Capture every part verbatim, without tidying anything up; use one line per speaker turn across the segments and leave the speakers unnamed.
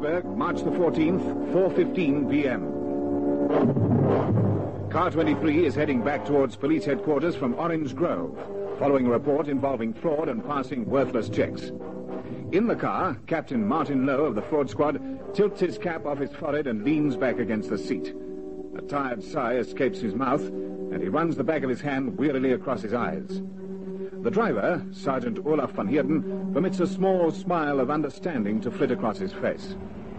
Johannesburg, March the fourteenth, four fifteen p m Car twenty-three is heading back towards police headquarters from Orange Grove, following a report involving fraud and passing worthless checks. In the car, Captain Martin Lowe of the fraud squad tilts his cap off his forehead and leans back against the seat. A tired sigh escapes his mouth, and he runs the back of his hand wearily across his eyes. The driver, Sergeant Olaf van Heerden, permits a small smile of understanding to flit across his face.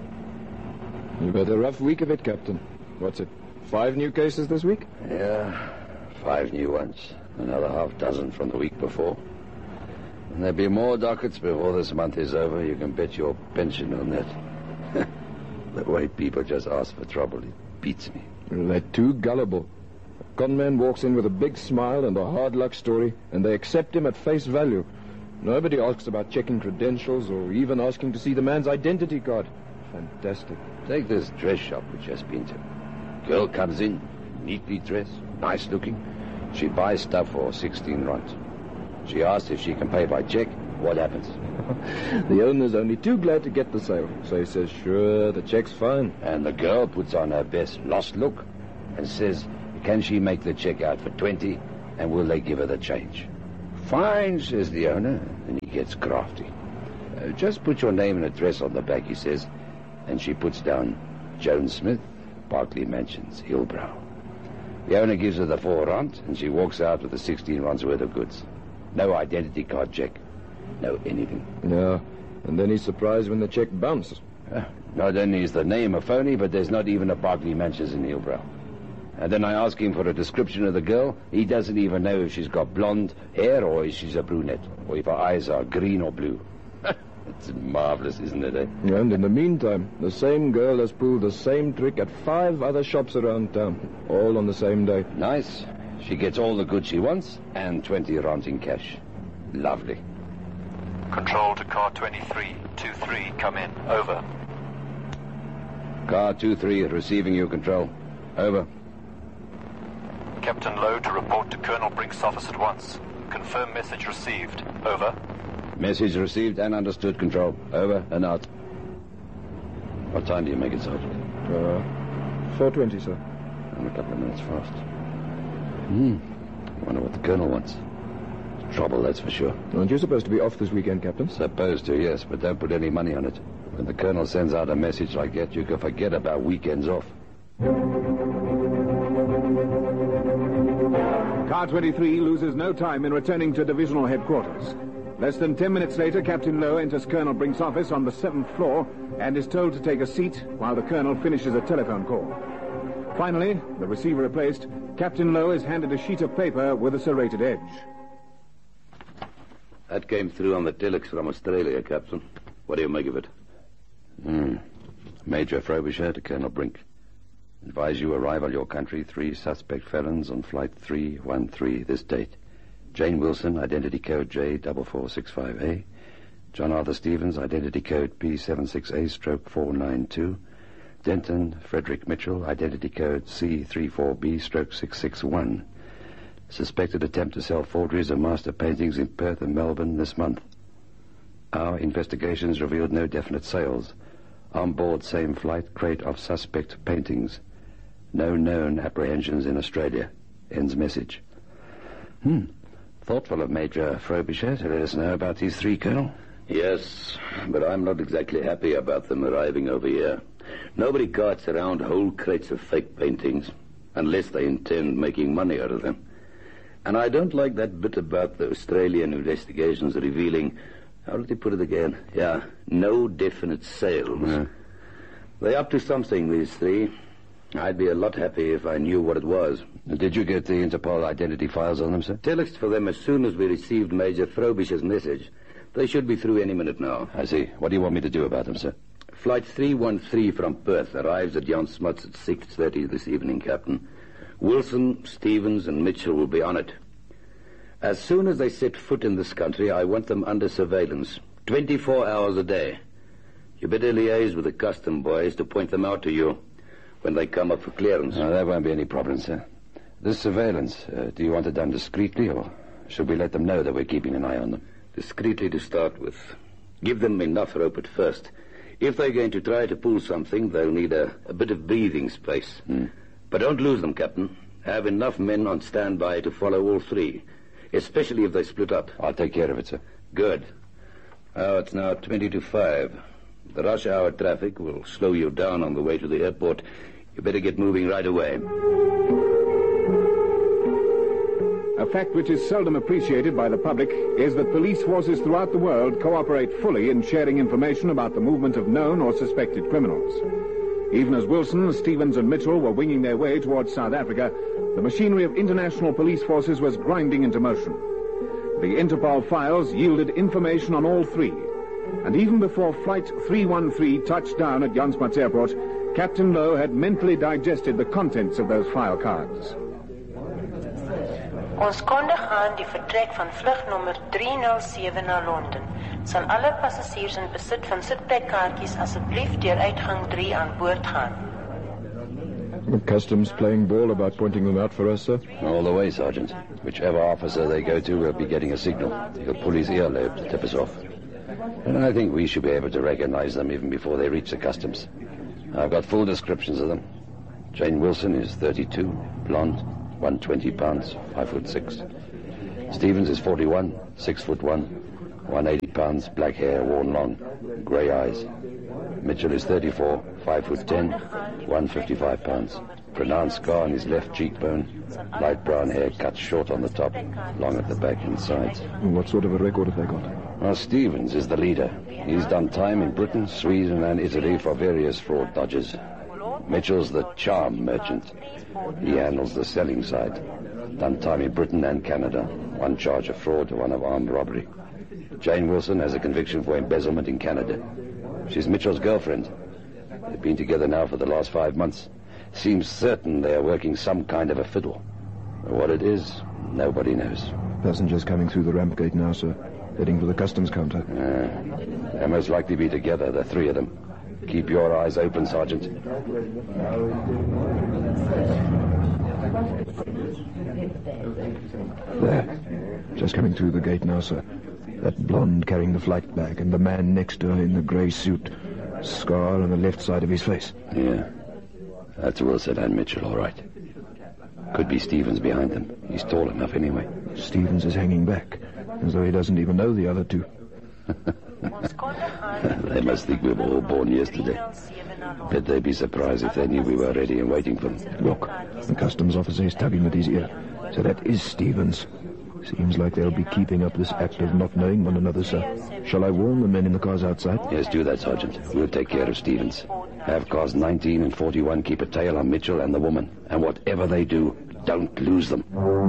You've had a rough week of it, Captain. What's it, five new cases this week?
Yeah, five new ones. Another half dozen from the week before. And there'll be more dockets before this month is over. You can bet your pension on that. The way people just ask for trouble, it beats me.
They're too gullible. A conman walks in with a big smile and a hard luck story, and they accept him at face value. Nobody asks about checking credentials or even asking to see the man's identity card. Fantastic.
Take this dress shop we just been to. Girl comes in, neatly dressed, nice looking. She buys stuff for sixteen rand. She asks if she can pay by check. What happens?
The owner's only too glad to get the sale. So he says, sure, the check's fine.
And the girl puts on her best lost look and says, can she make the check out for twenty, and will they give her the change? Fine, says the owner, and he gets crafty. Uh, just put your name and address on the back, he says, and she puts down Joan Smith, Berkeley Mansions, Hillbrow. The owner gives her the four rand, and she walks out with the sixteen rands worth of goods. No identity card check. No anything.
No, and then he's surprised when the check bounces.
Uh, not only is the name a phony, but there's not even a Berkeley Mansions in Hillbrow. And then I ask him for a description of the girl. He doesn't even know if she's got blonde hair or if she's a brunette, or if her eyes are green or blue. It's marvelous, isn't it, eh?
And in the meantime, the same girl has pulled the same trick at five other shops around town, all on the same day.
Nice. She gets all the goods she wants and twenty rands in cash. Lovely.
Control to car twenty-three, two three, come in. Over.
Car two three receiving you, Control. Over.
Captain Lowe to report to Colonel Brink's office at once. Confirm message received. Over.
Message received and understood, Control. Over and out. What time do you make it, Sergeant?
Uh, four twenty, sir.
I'm a couple of minutes fast. Hmm. I wonder what the Colonel wants. Trouble, that's for sure.
Aren't you supposed to be off this weekend, Captain?
Supposed to, yes, but don't put any money on it. When the Colonel sends out a message like that, you can forget about weekends off.
Car twenty-three loses no time in returning to divisional headquarters. Less than ten minutes later, Captain Lowe enters Colonel Brink's office on the seventh floor and is told to take a seat while the Colonel finishes a telephone call. Finally, the receiver replaced, Captain Lowe is handed a sheet of paper with a serrated edge.
That came through on the telex from Australia, Captain. What do you make of it?
Hmm. Major Frobisher to Colonel Brink. Advise you arrive at your country, three suspect felons on flight three one three this date. Jane Wilson, identity code J four four six five A. John Arthur Stevens, identity code P seven six A stroke four nine two. Denton Frederick Mitchell, identity code C three four B stroke six six one. Suspected attempt to sell forgeries of master paintings in Perth and Melbourne this month. Our investigations revealed no definite sales. On board same flight, crate of suspect paintings. No known apprehensions in Australia. Ends message. Hmm. Thoughtful of Major Frobisher to let us know about these three, Colonel.
Yes, but I'm not exactly happy about them arriving over here. Nobody carts around whole crates of fake paintings, unless they intend making money out of them. And I don't like that bit about the Australian investigations revealing, how did they put it again? Yeah, no definite sales.
Yeah.
They're up to something, these three. I'd be a lot happy if I knew what it was.
Did you get the Interpol identity files on them, sir?
Telex for them as soon as we received Major Frobisher's message. They should be through any minute now.
I see. What do you want me to do about them, sir?
Flight three one three from Perth arrives at Jan Smuts at six thirty this evening, Captain. Wilson, Stevens, and Mitchell will be on it. As soon as they set foot in this country, I want them under surveillance, twenty-four hours a day. You better liaise with the custom boys to point them out to you when they come up for clearance.
No, there won't be any problem, sir. This surveillance, uh, do you want it done discreetly, or should we let them know that we're keeping an eye on them?
Discreetly to start with. Give them enough rope at first. If they're going to try to pull something, they'll need a, a bit of breathing space.
Hmm.
But don't lose them, Captain. Have enough men on standby to follow all three, especially if they split up.
I'll take care of it, sir.
Good. Oh, it's now twenty to five. The rush hour traffic will slow you down on the way to the airport. You better get moving right away.
A fact which is seldom appreciated by the public is that police forces throughout the world cooperate fully in sharing information about the movement of known or suspected criminals. Even as Wilson, Stevens and Mitchell were winging their way towards South Africa, the machinery of international police forces was grinding into motion. The Interpol files yielded information on all three, and even before Flight three one three touched down at Jan Smuts Airport, Captain Lowe had mentally digested the contents of those file cards.
Ons kondig aan die vertrek van vlug nommer drie nul sewe na Londen. Sal alle passasiers in besit van sitplekkaartjies asseblief deur uitgang drie aan boord gaan.
The customs playing ball about pointing them out for us, sir?
All the way, Sergeant. Whichever officer they go to will be getting a signal. He'll pull his earlobe to tip us off. And I think we should be able to recognize them even before they reach the customs. I've got full descriptions of them. Jane Wilson is thirty-two, blonde, one hundred twenty pounds, five foot six. Stevens is forty-one, six foot one, one hundred eighty pounds, black hair, worn long, grey eyes. Mitchell is thirty-four, five foot ten, one hundred fifty-five pounds. Pronounced scar on his left cheekbone, light brown hair cut short on the top, long at the back and sides.
What sort of a record have they got?
Well, Stevens is the leader. He's done time in Britain, Sweden and Italy for various fraud dodges. Mitchell's the charm merchant. He handles the selling side. Done time in Britain and Canada. One charge of fraud, one of armed robbery. Jane Wilson has a conviction for embezzlement in Canada. She's Mitchell's girlfriend. They've been together now for the last five months. Seems certain they are working some kind of a fiddle. What it is, nobody knows.
Passengers coming through the ramp gate now, sir. Heading for the customs counter.
Uh, they'll most likely be together, the three of them. Keep your eyes open, Sergeant.
There. Just coming through the gate now, sir. That blonde carrying the flight bag and the man next to her in the grey suit. Scar on the left side of his face.
Yeah. That's Wilson and Mitchell, all right. Could be Stevens behind them. He's tall enough anyway.
Stevens is hanging back, as though he doesn't even know the other two.
They must think we were all born yesterday. Bet they'd be surprised if they knew we were ready and waiting for them.
Look, the customs officer is tugging at his ear. So that is Stevens. Seems like they'll be keeping up this act of not knowing one another, sir. Shall I warn the men in the cars outside?
Yes, do that, Sergeant. We'll take care of Stevens. Have cars nineteen and forty-one keep a tail on Mitchell and the woman. And whatever they do, don't lose them.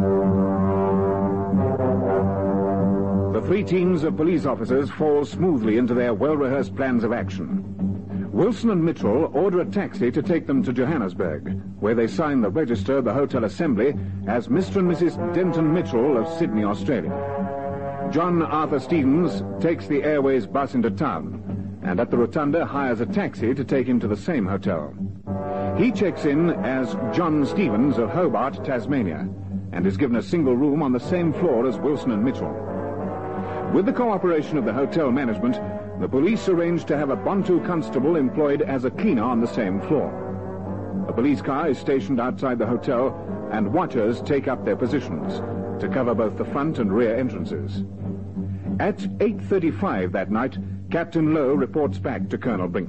The three teams of police officers fall smoothly into their well-rehearsed plans of action. Wilson and Mitchell order a taxi to take them to Johannesburg, where they sign the register of the Hotel Assembly as Mister and Missus Denton Mitchell of Sydney, Australia. John Arthur Stevens takes the Airways bus into town, and at the Rotunda hires a taxi to take him to the same hotel. He checks in as John Stevens of Hobart, Tasmania, and is given a single room on the same floor as Wilson and Mitchell. With the cooperation of the hotel management, the police arranged to have a Bantu constable employed as a cleaner on the same floor. A police car is stationed outside the hotel, and watchers take up their positions to cover both the front and rear entrances. At eight thirty-five that night, Captain Lowe reports back to Colonel Brink.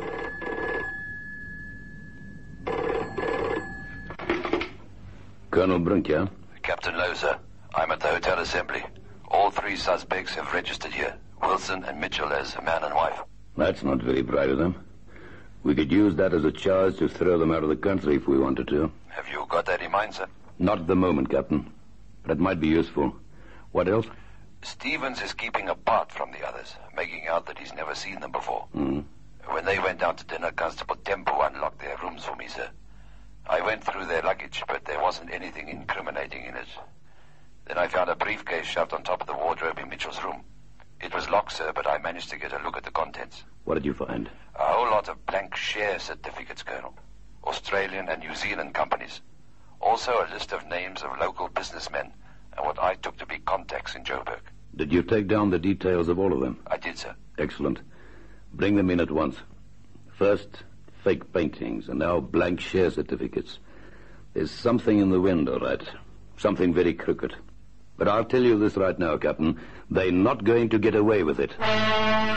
Colonel Brink, yeah?
Captain Lowe, sir. I'm at the Hotel Assembly. All three suspects have registered here. Wilson and Mitchell as man and wife.
That's not very bright of them. We could use that as a charge to throw them out of the country if we wanted to.
Have you got that in mind, sir?
Not at the moment, Captain. But it might be useful. What else?
Stevens is keeping apart from the others, making out that he's never seen them before.
Mm.
When they went out to dinner, Constable Tempo unlocked their rooms for me, sir. I went through their luggage, but there wasn't anything incriminating in it. Then I found a briefcase shoved on top of the wardrobe in Mitchell's room. It was locked, sir, but I managed to get a look at the contents.
What did you find?
A whole lot of blank share certificates, Colonel. Australian and New Zealand companies. Also a list of names of local businessmen and what I took to be contacts in Joburg.
Did you take down the details of all of them?
I did, sir.
Excellent. Bring them in at once. First, fake paintings, and now blank share certificates. There's something in the wind, all right. Something very crooked. But I'll tell you this right now, Captain. They're not going to get away with it.